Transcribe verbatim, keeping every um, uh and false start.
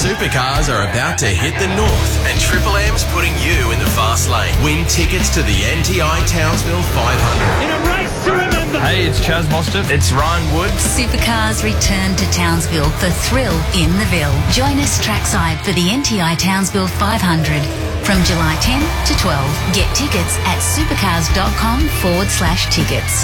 supercars are about to hit the north and Triple M's putting you in the fast lane. Win tickets to the N T I Townsville five hundred. In a race to remember. Hey, it's Chaz Mostert. It's Ryan Wood. Supercars return to Townsville for thrill in the Ville. Join us trackside for the N T I Townsville five hundred from July tenth to twelfth. Get tickets at supercars.com forward slash tickets.